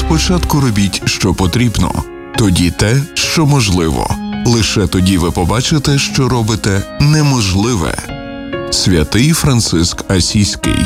Спочатку робіть, що потрібно, тоді те, що можливо. Лише тоді ви побачите, що робите неможливе. Святий Франциск Асійський.